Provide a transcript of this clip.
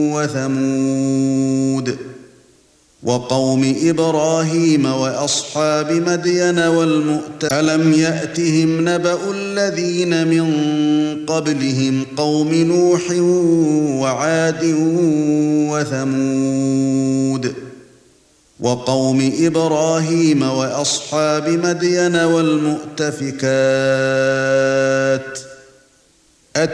وثمود وقوم إبراهيم وأصحاب مدين والمؤتفكة ألم يأتهم نبأ الذين من قبلهم قوم نوح وعاد وثمود وقوم إبراهيم وأصحاب مدين والمؤتفكات